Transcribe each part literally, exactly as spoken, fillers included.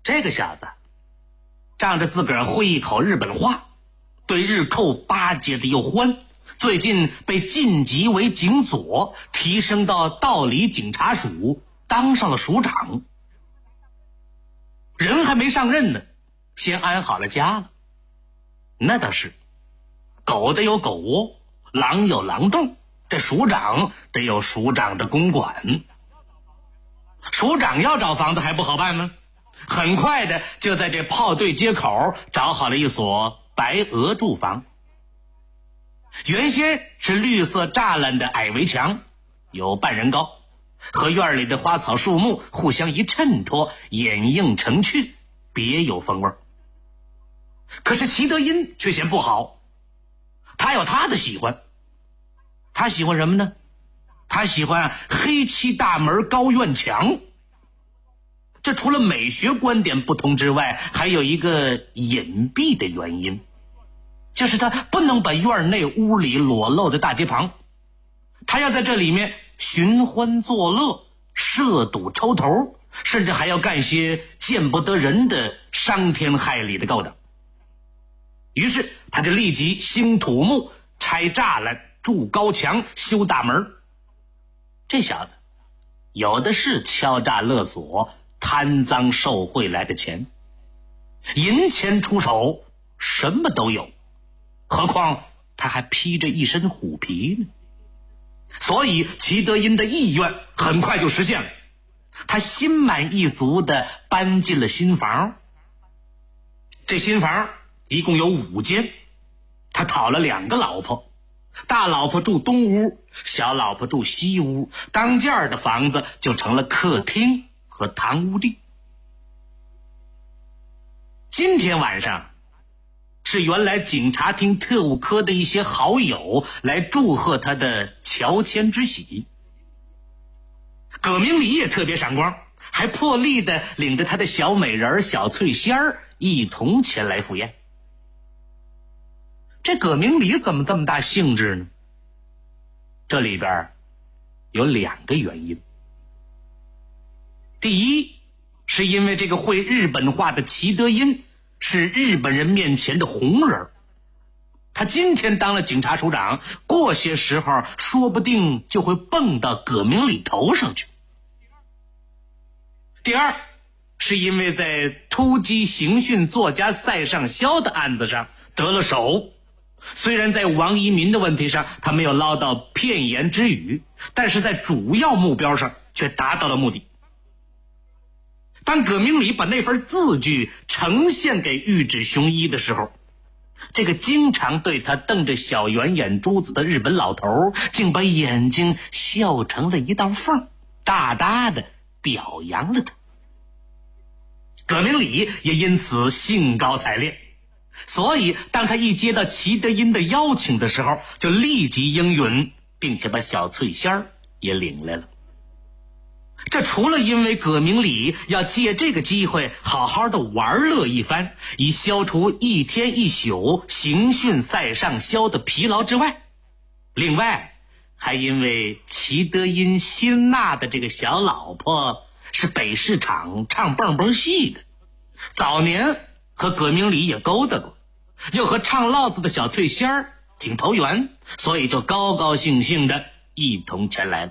这个小子仗着自个儿会一口日本话，对日寇巴结的又欢，最近被晋级为警佐，提升到道里警察署，当上了署长。人还没上任呢，先安好了家了。那倒是，狗得有狗窝，狼有狼洞，这署长得有署长的公馆。署长要找房子还不好办吗？很快的就在这炮队街口找好了一所白鹅住房。原先是绿色栅栏的矮围墙，有半人高，和院里的花草树木互相一衬托，掩映成趣，别有风味。可是齐德因却嫌不好，他有他的喜欢。他喜欢什么呢？他喜欢黑漆大门高院墙。这除了美学观点不同之外，还有一个隐蔽的原因，就是他不能把院内屋里裸露在大街旁，他要在这里面寻欢作乐，涉赌抽头，甚至还要干些见不得人的伤天害理的勾当。于是他就立即兴土木，拆栅栏，筑高墙，修大门。这小子有的是敲诈勒索、贪赃受贿来的钱，银钱出手什么都有，何况他还披着一身虎皮呢。所以齐德因的意愿很快就实现了，他心满意足地搬进了新房。这新房一共有五间，他讨了两个老婆，大老婆住东屋，小老婆住西屋，当间的房子就成了客厅和堂屋地。今天晚上是原来警察厅特务科的一些好友来祝贺他的乔迁之喜。葛明礼也特别闪光，还破例的领着他的小美人小翠仙儿一同前来赴宴。这葛明礼怎么这么大兴致呢？这里边有两个原因。第一，是因为这个会日本话的齐德因是日本人面前的红人，他今天当了警察署长，过些时候说不定就会蹦到葛明礼头上去。第二，是因为在突击刑讯作家赛尚肖的案子上得了手，虽然在王一民的问题上他没有捞到片言之语，但是在主要目标上却达到了目的。当葛明礼把那份字据呈现给玉指雄一的时候，这个经常对他瞪着小圆眼珠子的日本老头竟把眼睛笑成了一道缝，大大的表扬了他。葛明礼也因此兴高采烈，所以当他一接到齐德因的邀请的时候，就立即应允，并且把小翠仙儿也领来了。这除了因为葛明礼要借这个机会好好的玩乐一番，以消除一天一宿刑讯赛尚肖的疲劳之外，另外还因为齐德因新纳的这个小老婆是北市场唱蹦蹦戏的，早年和葛明礼也勾搭过，又和唱烙子的小翠仙儿挺投缘，所以就高高兴兴的一同前来了。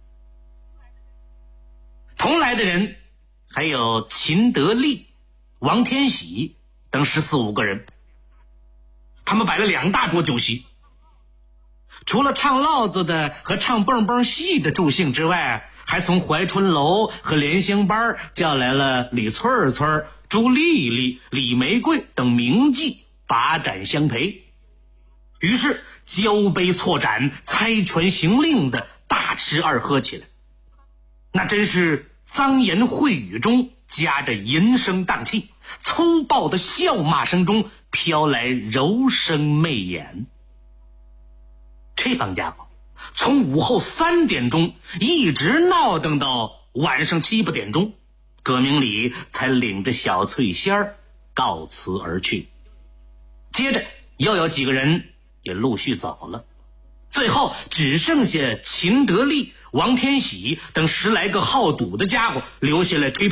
同来的人还有秦德利、王天喜等十四五个人，他们摆了两大桌酒席。除了唱烙子的和唱蹦蹦戏的助兴之外，还从怀春楼和莲香班叫来了李翠翠、朱丽丽、李玫瑰等名妓把盏相陪。于是交杯错盏，猜拳行令的大吃二喝起来，那真是脏言秽语中夹着淫声荡气，粗暴的笑骂声中飘来柔声媚眼。这帮家伙从午后三点钟一直闹腾到晚上七八点钟，葛明礼才领着小翠仙儿告辞而去。接着又有几个人也陆续走了，最后只剩下秦德利、王天喜等十来个好赌的家伙留下来推